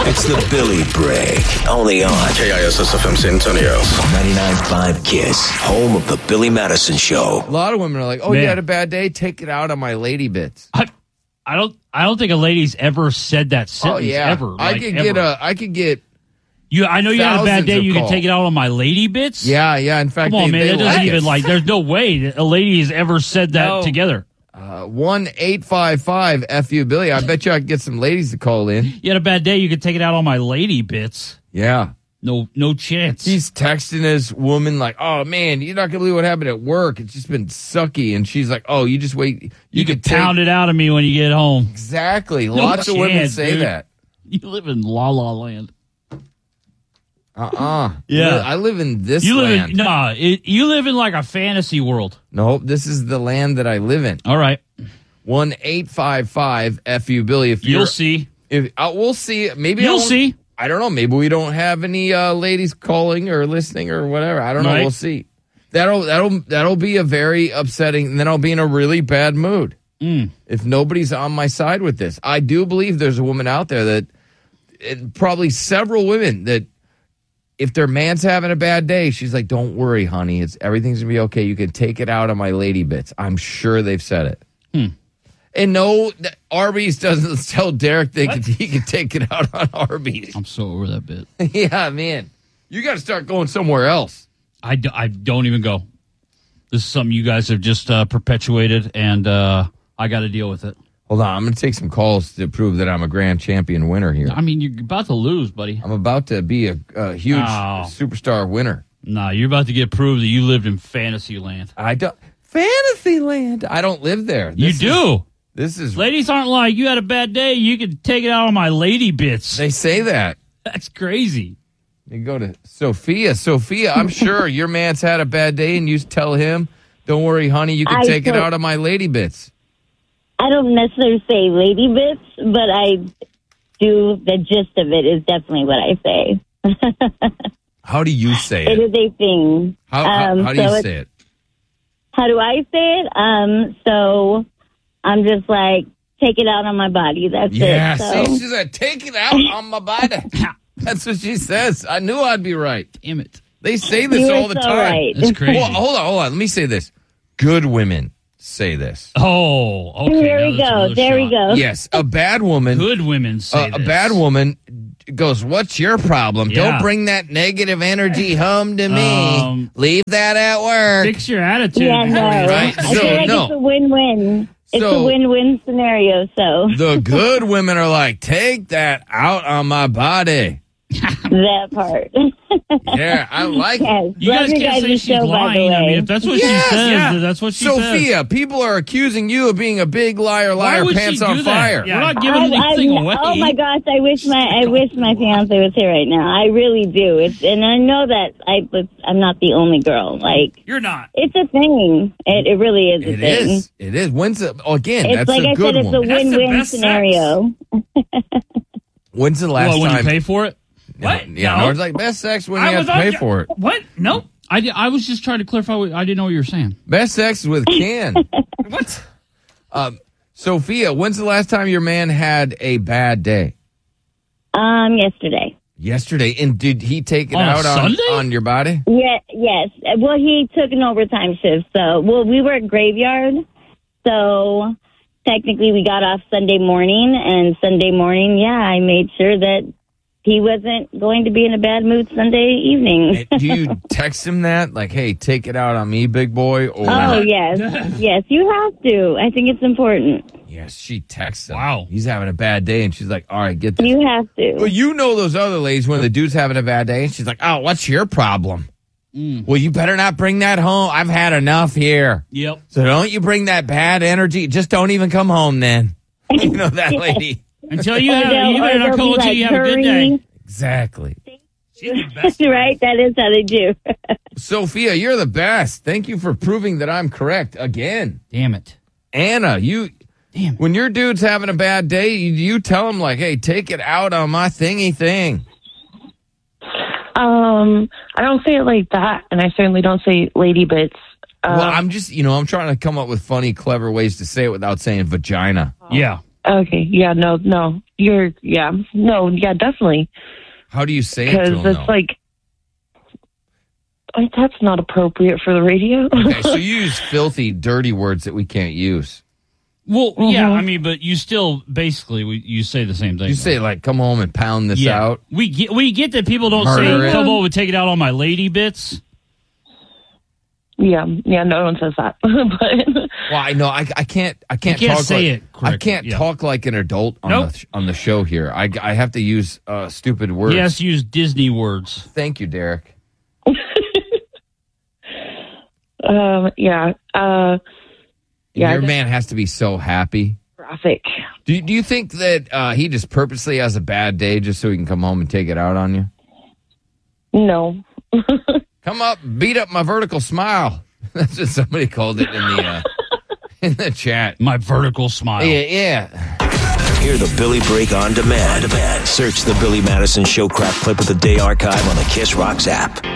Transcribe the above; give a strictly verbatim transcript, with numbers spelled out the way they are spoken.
It's the Billy Break. Only on K I S S F M San Antonio. ninety-nine point five KISS. Home of the Billy Madison Show. A lot of women are like, oh, Man. you had a bad day? Take it out on my lady bits. I, I don't. I don't think a lady's ever said that sentence. Oh, yeah. Ever. I like, could ever. get a, I could get, You, I know you had a bad thousands day. of You can calls. take it out on my lady bits. yeah, yeah. In fact, Come on, they, man. they That doesn't like even it. like. There's no way that a lady has ever said that No. together. Uh, one eight five five F U Billy. I bet you I could get some ladies to call in. You had a bad day. You could take it out on my lady bits. Yeah. No, no chance. He's texting his woman like, oh, man, you're not going to believe what happened at work. It's just been sucky. And she's like, oh, you just wait. You, you can could pound take- it out of me when you get home. Exactly. No Lots of women chance, say dude. that. You live in La La Land. Uh-uh. Yeah. I live in this You live land. in nah. It, you live in like a fantasy world. No, this is the land that I live in. All right, one eight five five F U Billy. If you'll you're, see. If uh, we'll see. Maybe I You'll won't- see. I don't know. Maybe we don't have any uh, ladies calling or listening or whatever. I don't know. Right. We'll see. That'll that'll that'll be a very upsetting. And then I'll be in a really bad mood Mm. if nobody's on my side with this. I do believe there's a woman out there that, and probably several women that, if their man's having a bad day, she's like, "Don't worry, honey. It's everything's gonna be okay. You can take it out on my lady bits." I'm sure they've said it. Hmm. And no, th- Arby's doesn't tell Derek they can, he can take it out on Arby's. I'm so over that bit. Yeah, man. You got to start going somewhere else. I, do, I don't even go. This is something you guys have just uh, perpetuated, and uh, I got to deal with it. Hold on. I'm going to take some calls to prove that I'm a grand champion winner here. I mean, you're about to lose, buddy. I'm about to be a, a huge No. superstar winner. Nah, you're about to get proved that you lived in fantasy land. I don't. Fantasyland. I don't live there. You This is- do. This is. Ladies aren't like, you had a bad day, you can take it out on my lady bits. They say that. That's crazy. You go to Sophia. Sophia, I'm sure your man's had a bad day, and you tell him, "Don't worry, honey. You can I take it don't- out on my lady bits." I don't necessarily say lady bits, but I do. The gist of it is definitely what I say. How do you say It it? is a thing. How, how, Um, how do you so say it's- it? How do I say it? Um, so I'm just like, take it out on my body. That's Yeah, it. So. see, she said, "Take it out on my body." That's what she says. I knew I'd be right. Damn it. They say this You are all the so time. right. That's crazy. Well, hold on, hold on. Let me say this. Good women say this. Oh, okay. There now we that's go. another There we shot. go. Yes, a bad woman. Good women say uh, a this. bad woman goes, "What's your problem? Yeah. Don't bring that negative energy home to me. Um, Leave that at work." Fix your attitude. Yeah, no. Right. I So, feel like no. it's a win-win. It's So- a win-win scenario. So The good women are like, "Take that out on my body." that part. Yeah, I like it. Yes. You Love guys your can't say guys' she's show, by the lying. I mean, way. if that's what Yes, she says, yeah. then that's what she says. Sophia, people are accusing you of being a big liar, Why liar, would pants she on do fire. that? We're not giving I- I- anything away. Oh my gosh! I wish my I wish my fiance was here right now. I really do. It's and I know that I but I'm not the only girl. Like You're not. it's a thing. It it really is a It thing. is. It is. When's the, oh, again, It's that's like a I good said. It's woman. a That's the win-win best sex. scenario. When's the last Well, when time? you pay for it? What? Yeah, No. no, it's like best sex when I you have was to pay on- for it. What? Nope. I, di- I was just trying to clarify. What, I didn't know what you were saying. Best sex is with Ken. What? um, Sophia, when's the last time your man had a bad day? Um, yesterday. Yesterday. And did he take it On a out on, Sunday? on your body? Yeah. Yes. Well, he took an overtime shift. So, well, we were at graveyard. So technically, we got off Sunday morning, and Sunday morning, yeah, I made sure that he wasn't going to be in a bad mood Sunday evening. And do you text him that? Like, hey, take it out on me, big boy? Or Oh, yes. Yes, you have to. I think it's important. Yes, she texts him. Wow. He's having a bad day, and she's like, all right, get this. You have to. Well, you know those other ladies when the dude's having a bad day, and she's like, oh, what's your problem? Mm. Well, you better not bring that home. I've had enough here. Yep. So don't you bring that bad energy. Just don't even come home then. You know that lady. Until you Or have, they'll- you better or not they'll call be until like, you have a good "Hurry." day. Exactly. She's the best. Right? That is how they do. Sophia, you're the best. Thank you for proving that I'm correct again. Damn it. Anna, you Damn. when your dude's having a bad day, you, you tell him like, hey, take it out on my thingy thing. Um, I don't say it like that, and I certainly don't say lady bits. Um, Well, I'm just, you know, I'm trying to come up with funny, clever ways to say it without saying vagina. Yeah. Okay, yeah, no, no, you're, yeah, no, yeah, definitely. How do you say it to Because him, it's though? like, I, that's not appropriate for the radio. Okay, so you use filthy, dirty words that we can't use. Well, yeah, Mhm. I mean, but you still basically we, you say the same thing. You say, like, come home and pound this yeah. out. We get we get that people don't Murder say it. come over and take it out on my lady bits. yeah, yeah, no one says that. But Well, I know I, I can't I can't, You can't talk say like, it I correctly, can't yeah. talk like an adult on Nope. the on the show here. I, I have to use uh, stupid words. He has to use Disney words. Thank you, Derek. um, yeah, uh, yeah, Your just man has to be so happy. graphic. Do you, do you think that uh, he just purposely has a bad day just so he can come home and take it out on you? No. Come up, beat up my vertical smile. That's what somebody called it in the uh, in the chat. My vertical smile. Yeah, yeah. Hear the Billy Break on demand. Search the Billy Madison Show crap clip of the day archive on the Kiss Rocks app.